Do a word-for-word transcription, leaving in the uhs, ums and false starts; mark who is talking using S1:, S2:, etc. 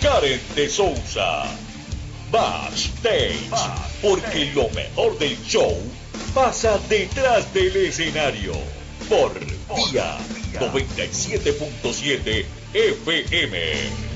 S1: Karen de Souza. Backstage, porque lo mejor del show pasa detrás del escenario. Por Vía noventa y siete punto siete F M.